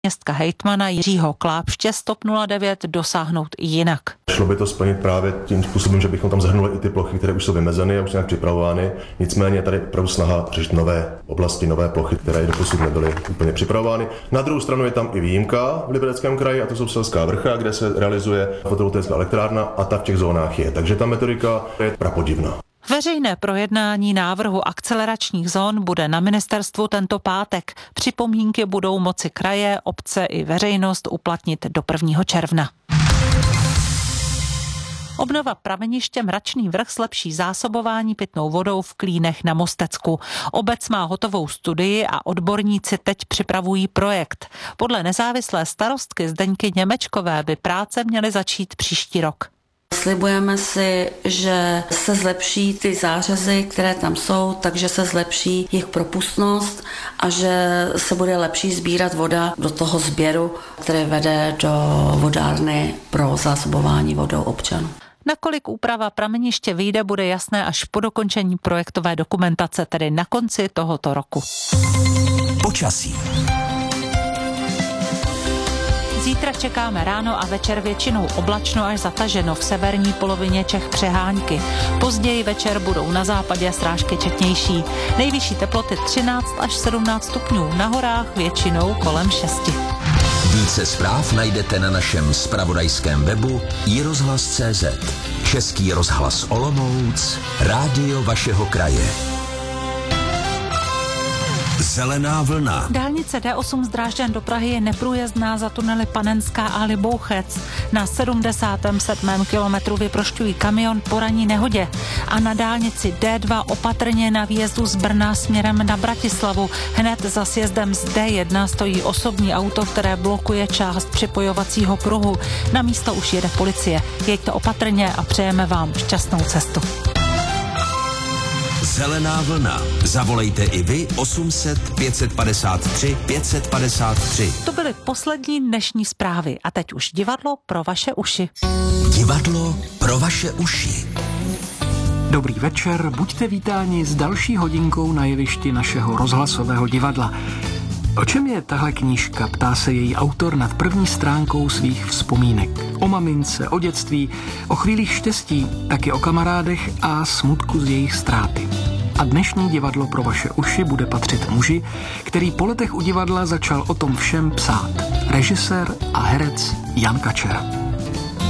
náměstka hejtmana Jiřího Klápště z TOP 09 dosáhnout i jinak. Šlo by to splnit právě tím způsobem, že bychom tam zahrnuli i ty plochy, které už jsou vymezeny a už nějak připravovány. Nicméně je tady opravdu snaha řešit nové oblasti, nové plochy, které doposud nebyly úplně připravovány. Na druhou stranu je tam i výjimka v Libereckém kraji, a to jsou Selská Vrcha, kde se realizuje fotovoltaická elektrárna, a ta v těch zónách je. Takže ta metodika je prapodivná. Veřejné projednání návrhu akceleračních zón bude na ministerstvu tento pátek. Připomínky budou moci kraje, obce i veřejnost uplatnit do 1. června. Obnova prameniště Mračný Vrch zlepší zásobování pitnou vodou v Klínech na Mostecku. Obec má hotovou studii a odborníci teď připravují projekt. Podle nezávislé starostky Zdeňky Němečkové by práce měly začít příští rok. Slibujeme si, že se zlepší ty zářezy, které tam jsou, takže se zlepší jejich propustnost a že se bude lepší sbírat voda do toho sběru, který vede do vodárny pro zásobování vodou občanů. Nakolik úprava prameniště vyjde, bude jasné až po dokončení projektové dokumentace, tedy na konci tohoto roku. Počasí. Zítra čekáme ráno a večer většinou oblačno až zataženo, v severní polovině Čech přehánky. Později večer budou na západě srážky četnější. Nejvyšší teploty 13 až 17 stupňů, na horách většinou kolem 6. Více zpráv najdete na našem zpravodajském webu iRozhlas.cz. Český rozhlas Olomouc, rádio vašeho kraje. Zelená vlna. Dálnice D8 z Drážďan do Prahy je neprůjezdná za tunely Panenská a Libouchec. Na 77. kilometru vyprošťují kamion po ranní nehodě. A na dálnici D2 opatrně na výjezdu z Brna směrem na Bratislavu. Hned za sjezdem z D1 stojí osobní auto, které blokuje část připojovacího pruhu. Na místo už jede policie. Jeďte opatrně a přejeme vám šťastnou cestu. Zelená vlna. Zavolejte i vy 800 553 553. To byly poslední dnešní zprávy a teď už divadlo pro vaše uši. Divadlo pro vaše uši. Dobrý večer, buďte vítáni s další hodinkou na jevišti našeho rozhlasového divadla. O čem je tahle knížka, ptá se její autor nad první stránkou svých vzpomínek. O mamince, o dětství, o chvílích štěstí, taky o kamarádech a smutku z jejich ztráty. A dnešní divadlo pro vaše uši bude patřit muži, který po letech u divadla začal o tom všem psát. Režisér a herec Jan Kačera.